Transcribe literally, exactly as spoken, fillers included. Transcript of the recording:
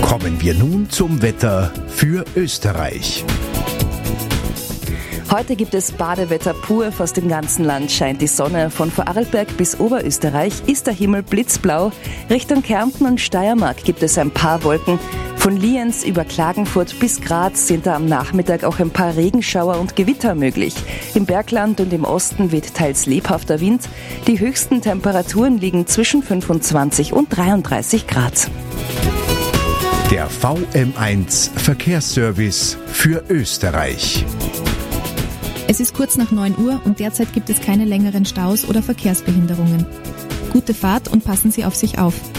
Kommen wir nun zum Wetter für Österreich. Heute gibt es Badewetter pur, fast im ganzen Land scheint die Sonne. Von Vorarlberg bis Oberösterreich ist der Himmel blitzblau. Richtung Kärnten und Steiermark gibt es ein paar Wolken. Von Lienz über Klagenfurt bis Graz sind da am Nachmittag auch ein paar Regenschauer und Gewitter möglich. Im Bergland und im Osten weht teils lebhafter Wind. Die höchsten Temperaturen liegen zwischen fünfundzwanzig und dreiunddreißig Grad. Der V M eins Verkehrsservice für Österreich. Es ist kurz nach neun Uhr und derzeit gibt es keine längeren Staus oder Verkehrsbehinderungen. Gute Fahrt und passen Sie auf sich auf.